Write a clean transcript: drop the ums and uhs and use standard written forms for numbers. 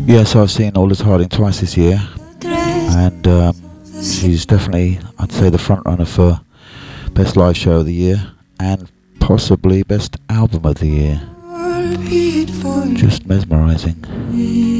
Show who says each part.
Speaker 1: Yes, I've seen Aldous Harding twice this year, and she's definitely, I'd say, the front runner for Best Live Show of the Year and possibly Best Album of the Year. Just mesmerising.